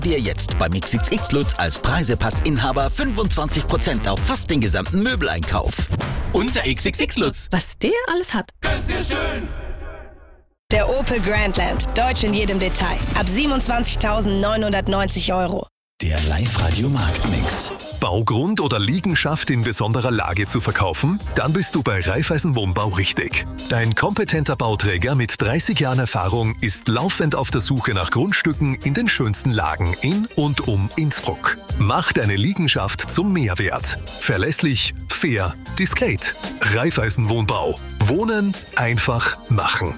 Dir jetzt beim XXX Lutz als Preisepass-Inhaber 25% auf fast den gesamten Möbeleinkauf. Unser XXX Lutz. Was der alles hat. Ganz sehr schön. Der Opel Grandland. Deutsch in jedem Detail. Ab 27.990 €. Der Live-Radio-Marktmix. Baugrund oder Liegenschaft in besonderer Lage zu verkaufen? Dann bist du bei Raiffeisen Wohnbau richtig. Dein kompetenter Bauträger mit 30 Jahren Erfahrung ist laufend auf der Suche nach Grundstücken in den schönsten Lagen in und um Innsbruck. Mach deine Liegenschaft zum Mehrwert. Verlässlich, fair, diskret. Raiffeisen Wohnbau. Wohnen einfach machen.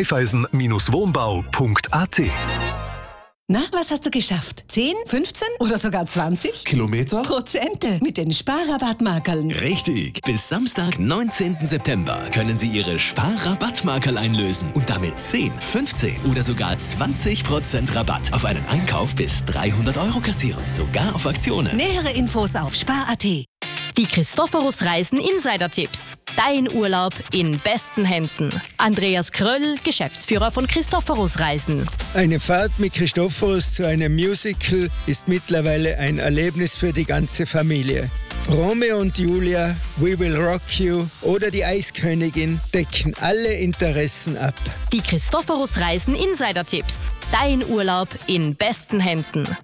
Raiffeisen-Wohnbau.at. Na, was hast du geschafft? 10, 15 oder sogar 20? Kilometer? Prozente mit den Sparrabattmarkerln. Richtig. Bis Samstag, 19. September können Sie Ihre Sparrabattmarkerl einlösen und damit 10, 15 oder sogar 20% Rabatt auf einen Einkauf bis 300 € kassieren. Sogar auf Aktionen. Nähere Infos auf spar.at. Die Christophorus Reisen Insider-Tipps. Dein Urlaub in besten Händen. Andreas Kröll, Geschäftsführer von Christophorus Reisen. Eine Fahrt mit Christophorus zu einem Musical ist mittlerweile ein Erlebnis für die ganze Familie. Romeo und Julia, We Will Rock You oder die Eiskönigin decken alle Interessen ab. Die Christophorus Reisen Insider-Tipps. Dein Urlaub in besten Händen.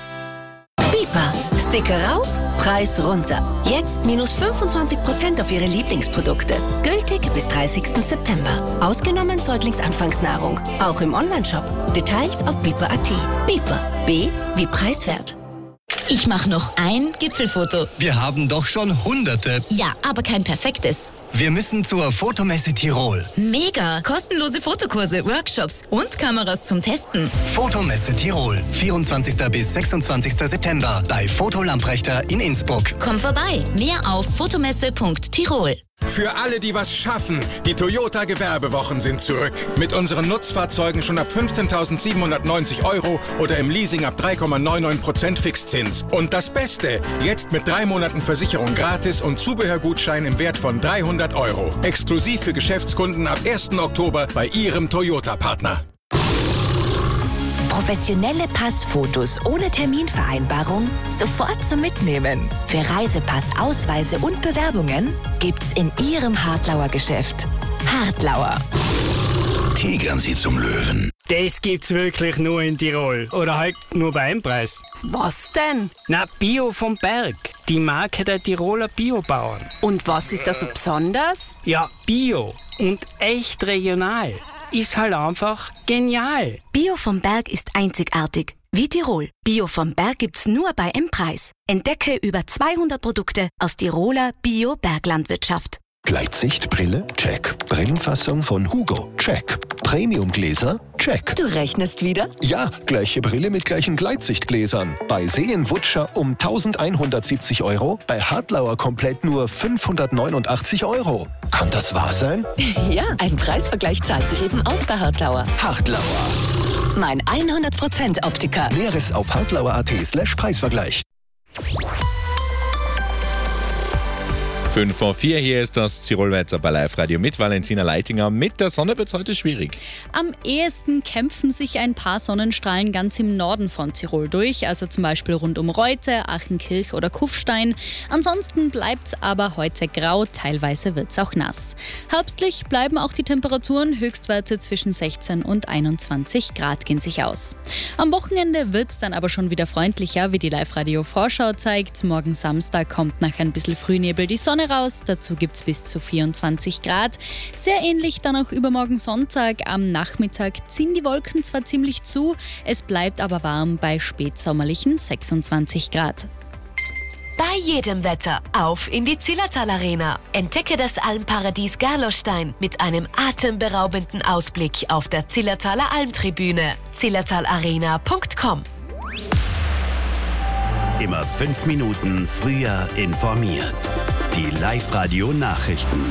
Bipa. Sticker rauf, Preis runter. Jetzt minus 25% auf Ihre Lieblingsprodukte. Gültig bis 30. September. Ausgenommen Säuglingsanfangsnahrung. Auch im Onlineshop. Details auf bipa.at. Bipa. B wie preiswert. Ich mache noch ein Gipfelfoto. Wir haben doch schon Hunderte. Ja, aber kein perfektes. Wir müssen zur Fotomesse Tirol. Mega! Kostenlose Fotokurse, Workshops und Kameras zum Testen. Fotomesse Tirol. 24. bis 26. September bei Foto Lamprechter in Innsbruck. Komm vorbei. Mehr auf fotomesse.tirol. Für alle, die was schaffen, die Toyota Gewerbewochen sind zurück. Mit unseren Nutzfahrzeugen schon ab 15.790 € oder im Leasing ab 3,99% Fixzins. Und das Beste, jetzt mit 3 Monaten Versicherung gratis und Zubehörgutschein im Wert von 300 €. Exklusiv für Geschäftskunden ab 1. Oktober bei Ihrem Toyota-Partner. Professionelle Passfotos ohne Terminvereinbarung sofort zum Mitnehmen. Für Reisepass, Ausweise und Bewerbungen gibt's in Ihrem Hartlauer Geschäft. Hartlauer. Tigern Sie zum Löwen. Das gibt's wirklich nur in Tirol. Oder halt nur bei einem Preis. Was denn? Na, Bio vom Berg. Die Marke der Tiroler Biobauern. Und was ist da so besonders? Ja, Bio und echt regional. Ist halt einfach genial. Bio vom Berg ist einzigartig. Wie Tirol. Bio vom Berg gibt's nur bei M-Preis. Entdecke über 200 Produkte aus Tiroler Bio-Berglandwirtschaft. Gleitsichtbrille? Check. Brillenfassung von Hugo? Check. Premiumgläser? Check. Du rechnest wieder? Ja, gleiche Brille mit gleichen Gleitsichtgläsern. Bei Seenwutscher um 1.170 €, bei Hartlauer komplett nur 589 €. Kann das wahr sein? Ja, ein Preisvergleich zahlt sich eben aus bei Hartlauer. Hartlauer. Mein 100% Optiker. Näheres auf hartlauer.at/Preisvergleich. 5 vor 4, hier ist das Tirolwetter bei Live Radio mit Valentina Leitinger. Mit der Sonne wird es heute schwierig. Am ehesten kämpfen sich ein paar Sonnenstrahlen ganz im Norden von Tirol durch, also zum Beispiel rund um Reute, Achenkirch oder Kufstein. Ansonsten bleibt es aber heute grau, teilweise wird es auch nass. Herbstlich bleiben auch die Temperaturen, Höchstwerte zwischen 16 und 21 Grad gehen sich aus. Am Wochenende wird es dann aber schon wieder freundlicher, wie die Live Radio Vorschau zeigt. Morgen Samstag kommt nach ein bisschen Frühnebel die Sonne raus, dazu gibt es bis zu 24 Grad. Sehr ähnlich dann auch übermorgen Sonntag. Am Nachmittag ziehen die Wolken zwar ziemlich zu, es bleibt aber warm bei spätsommerlichen 26 Grad. Bei jedem Wetter auf in die Zillertal Arena. Entdecke das Almparadies Gerlostein mit einem atemberaubenden Ausblick auf der Zillertaler Almtribüne. zillertalarena.com. Immer 5 Minuten früher informiert. Die Live-Radio-Nachrichten.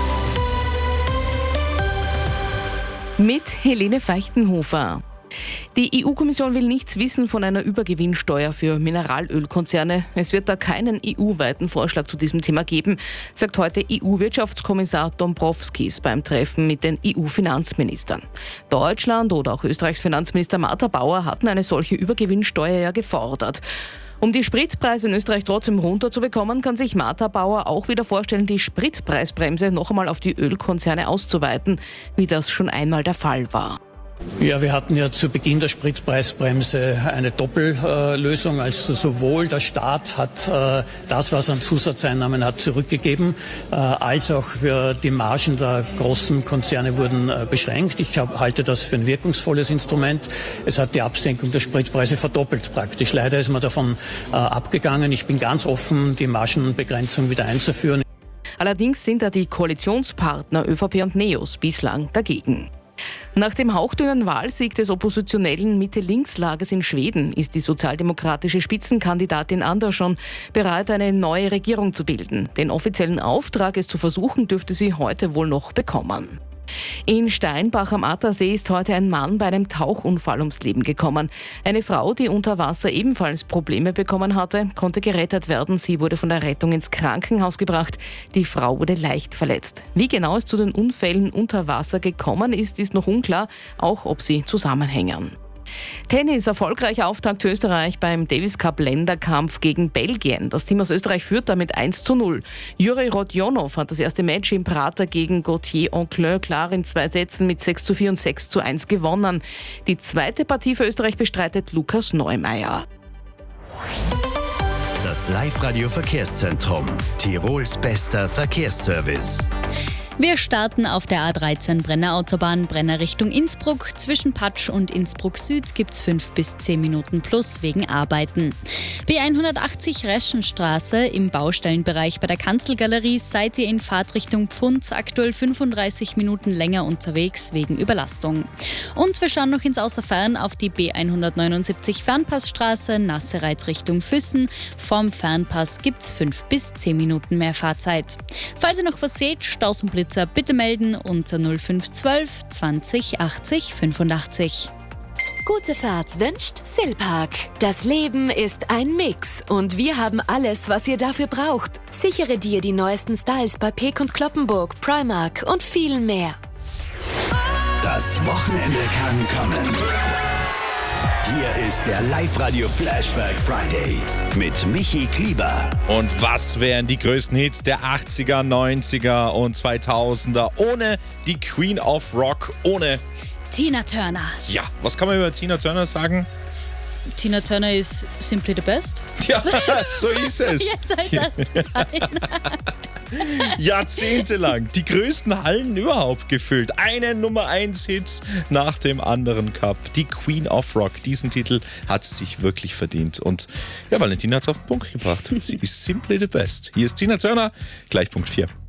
Mit Helene Feichtenhofer. Die EU-Kommission will nichts wissen von einer Übergewinnsteuer für Mineralölkonzerne. Es wird da keinen EU-weiten Vorschlag zu diesem Thema geben, sagt heute EU-Wirtschaftskommissar Dombrovskis beim Treffen mit den EU-Finanzministern. Deutschland oder auch Österreichs Finanzminister Martha Bauer hatten eine solche Übergewinnsteuer ja gefordert. Um die Spritpreise in Österreich trotzdem runterzubekommen, kann sich Martha Bauer auch wieder vorstellen, die Spritpreisbremse noch einmal auf die Ölkonzerne auszuweiten, wie das schon einmal der Fall war. Ja, wir hatten ja zu Beginn der Spritpreisbremse eine Doppellösung. Also sowohl der Staat hat das, was er an Zusatzeinnahmen hat, zurückgegeben, als auch die Margen der großen Konzerne wurden beschränkt. Ich halte das für ein wirkungsvolles Instrument. Es hat die Absenkung der Spritpreise verdoppelt praktisch. Leider ist man davon abgegangen. Ich bin ganz offen, die Margenbegrenzung wieder einzuführen. Allerdings sind da die Koalitionspartner ÖVP und NEOS bislang dagegen. Nach dem hauchdünnen Wahlsieg des oppositionellen Mitte-Links-Lagers in Schweden ist die sozialdemokratische Spitzenkandidatin Andersson bereit, eine neue Regierung zu bilden. Den offiziellen Auftrag, es zu versuchen, dürfte sie heute wohl noch bekommen. In Steinbach am Attersee ist heute ein Mann bei einem Tauchunfall ums Leben gekommen. Eine Frau, die unter Wasser ebenfalls Probleme bekommen hatte, konnte gerettet werden. Sie wurde von der Rettung ins Krankenhaus gebracht. Die Frau wurde leicht verletzt. Wie genau es zu den Unfällen unter Wasser gekommen ist, ist noch unklar, auch ob sie zusammenhängen. Tennis, erfolgreicher Auftakt für Österreich beim Davis Cup Länderkampf gegen Belgien. Das Team aus Österreich führt damit 1:0. Juri Rodionov hat das erste Match im Prater gegen Gauthier Anclin klar in 2 Sätzen mit 6:4 und 6:1 gewonnen. Die zweite Partie für Österreich bestreitet Lukas Neumeier. Das Live-Radio Verkehrszentrum. Tirols bester Verkehrsservice. Wir starten auf der A13 Brenner Autobahn, Brenner Richtung Innsbruck. Zwischen Patsch und Innsbruck Süd gibt es 5 bis 10 Minuten plus wegen Arbeiten. B180 Reschenstraße im Baustellenbereich bei der Kanzelgalerie seid ihr in Fahrtrichtung Pfund aktuell 35 Minuten länger unterwegs wegen Überlastung. Und wir schauen noch ins Außerfern auf die B179 Fernpassstraße, Nassereit Richtung Füssen. Vorm Fernpass gibt es 5 bis 10 Minuten mehr Fahrzeit. Falls ihr noch was seht, Staus und Blitzer, bitte melden unter 0512 20 80 85. Gute Fahrt wünscht Silpark. Das Leben ist ein Mix und wir haben alles, was ihr dafür braucht. Sichere dir die neuesten Styles bei Peek & Cloppenburg, Primark und viel mehr. Das Wochenende kann kommen. Hier ist der Live-Radio Flashback Friday mit Michi Klieber. Und was wären die größten Hits der 80er, 90er und 2000er ohne die Queen of Rock, ohne Tina Turner. Ja, was kann man über Tina Turner sagen? Tina Turner ist simply the best. Ja, so ist es. Jetzt als erstes ein. Jahrzehntelang die größten Hallen überhaupt gefüllt. Einen Nummer 1 Hits nach dem anderen gehabt. Die Queen of Rock. Diesen Titel hat sie sich wirklich verdient. Und ja, Valentina hat es auf den Punkt gebracht. Sie ist simply the best. Hier ist Tina Turner, gleich Punkt 4.